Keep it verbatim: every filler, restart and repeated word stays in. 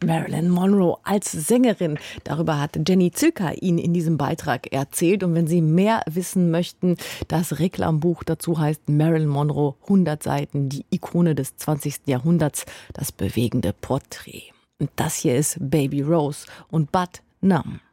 Marilyn Monroe als Sängerin. Darüber hat Jenny Zilker Ihnen in diesem Beitrag erzählt. Und wenn Sie mehr wissen möchten, das Reklambuch dazu heißt Marilyn Monroe, hundert Seiten, die Ikone des zwanzigsten Jahrhunderts, das bewegende Porträt. Und das hier ist Baby Rose und Bud Numb.